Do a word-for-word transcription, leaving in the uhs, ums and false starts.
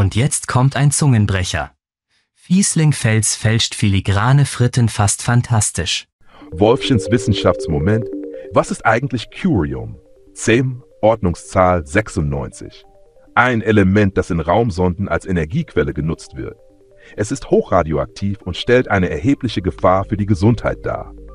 Und jetzt kommt ein Zungenbrecher. Fiesling-Fels fälscht filigrane Fritten fast fantastisch. Wolfchens Wissenschaftsmoment. Was ist eigentlich Curium? Cem, Ordnungszahl sechsundneunzig. Ein Element, das in Raumsonden als Energiequelle genutzt wird. Es ist hochradioaktiv und stellt eine erhebliche Gefahr für die Gesundheit dar.